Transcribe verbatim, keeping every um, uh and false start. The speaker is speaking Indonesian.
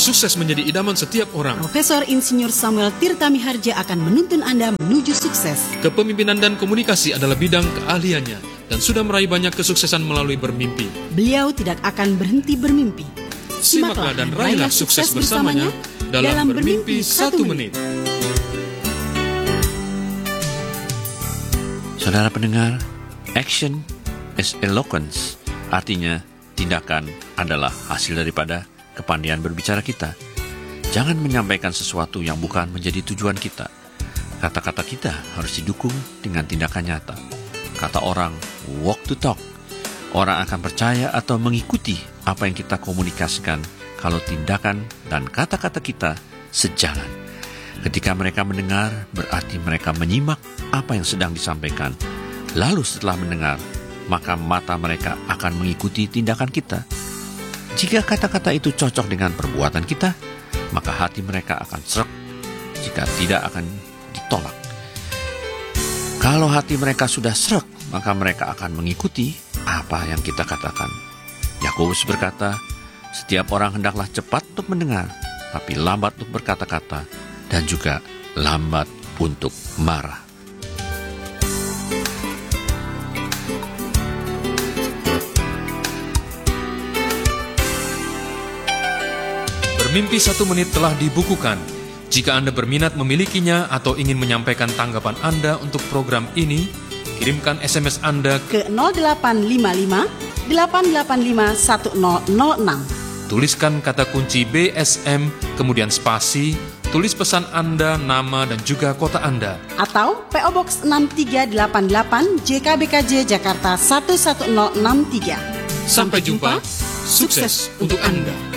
sukses menjadi idaman setiap orang. Profesor Insinyur Samuel Tirta Miharja akan menuntun Anda menuju sukses. Kepemimpinan dan komunikasi adalah bidang keahliannya dan sudah meraih banyak kesuksesan melalui bermimpi. Beliau tidak akan berhenti bermimpi. Simaklah dan raihlah sukses bersamanya dalam Bermimpi Satu Menit. Saudara pendengar, action is eloquence, artinya tindakan adalah hasil daripada kepandaian berbicara kita. Jangan menyampaikan sesuatu yang bukan menjadi tujuan kita. Kata-kata kita harus didukung dengan tindakan nyata. Kata orang, walk to talk. Orang akan percaya atau mengikuti apa yang kita komunikasikan kalau tindakan dan kata-kata kita sejalan. Ketika mereka mendengar, berarti mereka menyimak apa yang sedang disampaikan. Lalu setelah mendengar, maka mata mereka akan mengikuti tindakan kita. Jika kata-kata itu cocok dengan perbuatan kita, maka hati mereka akan srek. Jika tidak, akan ditolak. Kalau hati mereka sudah srek, maka mereka akan mengikuti apa yang kita katakan. Yakobus berkata, setiap orang hendaklah cepat untuk mendengar, tapi lambat untuk berkata-kata, dan juga lambat untuk marah. Bermimpi Satu Menit telah dibukukan. Jika Anda berminat memilikinya atau ingin menyampaikan tanggapan Anda untuk program ini, kirimkan S M S Anda ke nol delapan lima lima delapan delapan lima satu nol nol enam. Tuliskan kata kunci B S M, kemudian spasi, tulis pesan Anda, nama, dan juga kota Anda. Atau P O Box enam tiga delapan delapan J K B K J Jakarta satu satu nol enam tiga. Sampai jumpa, sukses untuk Anda.